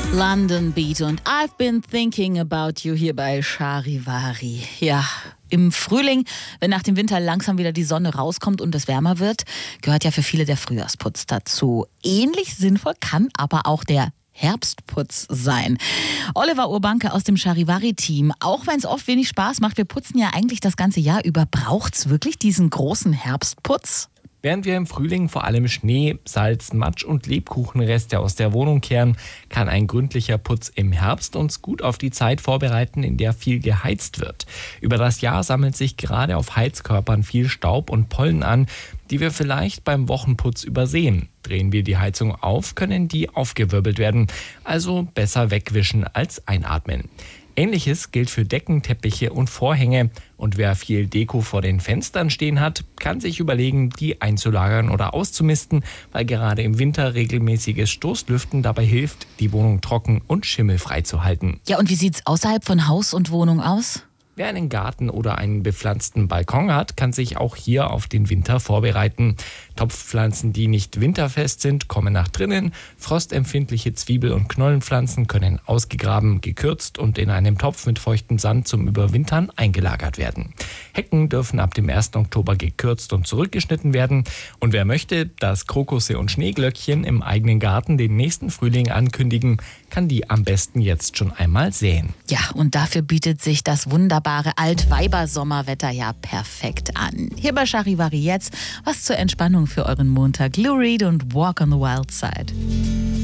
London Beat und I've been thinking about you hier bei Charivari. Ja, im Frühling, wenn nach dem Winter langsam wieder die Sonne rauskommt und es wärmer wird, gehört ja für viele der Frühjahrsputz dazu. Ähnlich sinnvoll kann aber auch der Herbstputz sein. Oliver Urbanke aus dem Charivari-Team. Auch wenn es oft wenig Spaß macht, wir putzen ja eigentlich das ganze Jahr über. Braucht's wirklich diesen großen Herbstputz? Während wir im Frühling vor allem Schnee, Salz, Matsch und Lebkuchenreste aus der Wohnung kehren, kann ein gründlicher Putz im Herbst uns gut auf die Zeit vorbereiten, in der viel geheizt wird. Über das Jahr sammelt sich gerade auf Heizkörpern viel Staub und Pollen an, die wir vielleicht beim Wochenputz übersehen. Drehen wir die Heizung auf, können die aufgewirbelt werden, also besser wegwischen als einatmen. Ähnliches gilt für Decken, Teppiche und Vorhänge. Und wer viel Deko vor den Fenstern stehen hat, kann sich überlegen, die einzulagern oder auszumisten, weil gerade im Winter regelmäßiges Stoßlüften dabei hilft, die Wohnung trocken und schimmelfrei zu halten. Ja, und wie sieht's außerhalb von Haus und Wohnung aus? Wer einen Garten oder einen bepflanzten Balkon hat, kann sich auch hier auf den Winter vorbereiten. Topfpflanzen, die nicht winterfest sind, kommen nach drinnen. Frostempfindliche Zwiebel- und Knollenpflanzen können ausgegraben, gekürzt und in einem Topf mit feuchtem Sand zum Überwintern eingelagert werden. Hecken dürfen ab dem 1. Oktober gekürzt und zurückgeschnitten werden. Und wer möchte, dass Krokusse und Schneeglöckchen im eigenen Garten den nächsten Frühling ankündigen, kann die am besten jetzt schon einmal säen. Ja, und dafür bietet sich das wunderbare Altweiber-Sommerwetter ja perfekt an. Hier bei Charivari jetzt was zur Entspannung für euren Montag. Lou Reed und Walk on the Wild Side.